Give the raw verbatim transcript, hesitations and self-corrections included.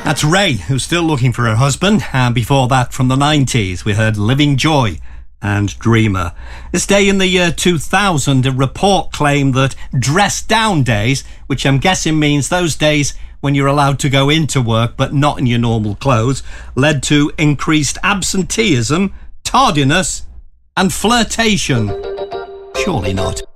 That's Ray, who's still looking for her husband. And before that, from the nineties, we heard Living Joy and Dreamer. This day in the year two thousand, a report claimed that dress down days, which I'm guessing means those days when you're allowed to go into work but not in your normal clothes, led to increased absenteeism, tardiness and flirtation. Surely not.